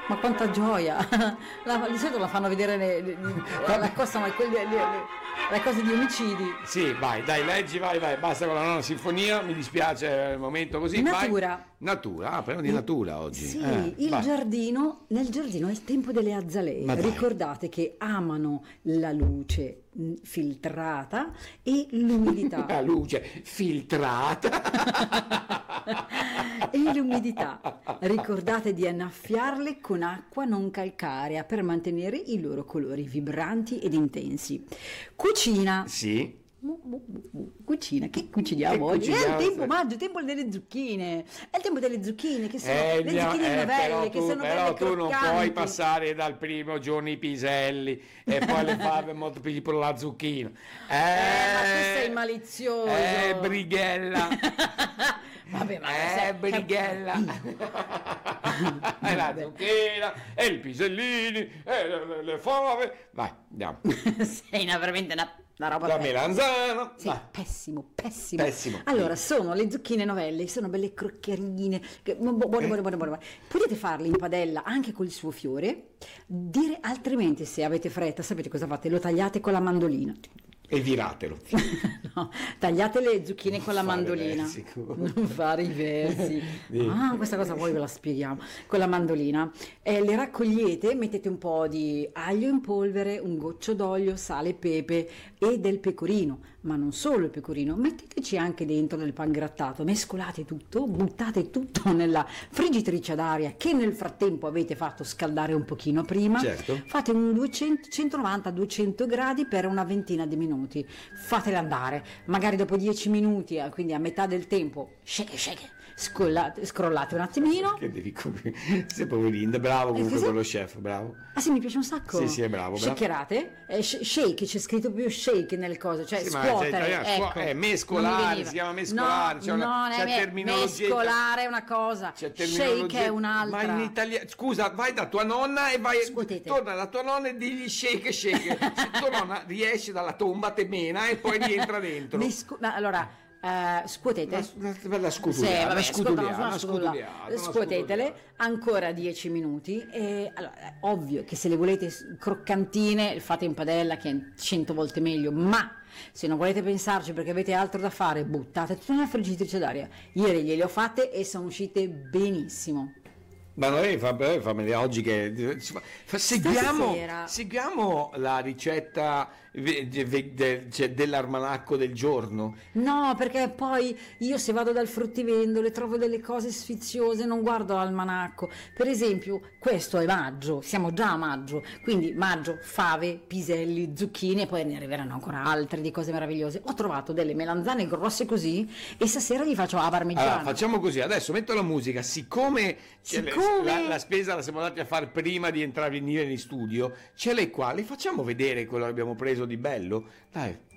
Ma quanta gioia! Di solito la fanno vedere la cosa, ma le cose di omicidi. Sì, vai, dai, leggi, vai, basta con la nona sinfonia, mi dispiace il momento così. Natura. Vai. Natura, parliamo di natura oggi. Sì, il giardino, nel giardino è il tempo delle azzalee. Ma dai. Ricordate che amano la luce filtrata e l'umidità. La luce filtrata. E l'umidità. Ricordate di annaffiarle con acqua non calcarea per mantenere i loro colori vibranti ed intensi. Cucina. Sì. Cucina, che cuciniamo oggi? È il tempo maggio, il tempo delle zucchine. È il tempo delle zucchine, che sono le zucchine novelle, che sono però belle tu non croccanti. puoi passare dal primo giorno i piselli e poi le fave molto più per la zucchina. Ma tu sei malizioso. Brighella. Vabbè, ma brighella. E la zucchina, e i pisellini, e le fave. Vai, andiamo. Sei veramente una roba La melanzana. Sì, pessimo. Allora, sono le zucchine novelle, sono belle croccherine, buone. Potete farle in padella anche col suo fiore, altrimenti se avete fretta, sapete cosa fate? Lo tagliate con la mandolina. E viratelo. No, tagliate le zucchine con la mandolina. Non fare i versi. Questa cosa poi ve la spieghiamo. Con la mandolina. Le raccogliete, mettete un po' di aglio in polvere, un goccio d'olio, sale, pepe e del pecorino. Ma non solo il pecorino, metteteci anche dentro del pangrattato, mescolate tutto, buttate tutto nella friggitrice ad aria che nel frattempo avete fatto scaldare un pochino prima. Certo. Fate un 190-200 gradi per una ventina di minuti. Fatele andare, magari dopo 10 minuti, quindi a metà del tempo, shake, scrollate un attimino. Che devi sei poverino, bravo comunque con lo chef, bravo. Ah sì, mi piace un sacco. Sì, è bravo. Shakerate, shake, c'è scritto più shake nelle cose, cioè sì, scuotere, ecco. Mescolare, si chiama mescolare. Mescolare è una cosa, shake è un'altra. Ma in italiano, scusa, vai da tua nonna e torna da tua nonna e digli shake. Se tua nonna riesce dalla tomba te mena e poi rientra dentro. Allora, scuotete. La scutuliana. Scuotetele ancora 10 minuti. Allora, è ovvio che se le volete croccantine, fate in padella, che è 100 volte meglio, ma se non volete pensarci perché avete altro da fare, buttate tutto nella friggitrice d'aria. Ieri gliele ho fatte e sono uscite benissimo. Ma noi fammi oggi che seguiamo la ricetta dell'almanacco del giorno. No, perché poi io se vado dal fruttivendolo e trovo delle cose sfiziose non guardo l'almanacco. Per esempio, questo è maggio, siamo già a maggio, quindi maggio, fave, piselli, zucchine, e poi ne arriveranno ancora altre di cose meravigliose. Ho trovato delle melanzane grosse così e stasera gli faccio la parmigiana. Allora, facciamo così, adesso metto la musica, siccome la spesa la siamo andati a fare prima di venire in studio, ce l'hai qua, le facciamo vedere quello che abbiamo preso di bello? Dai.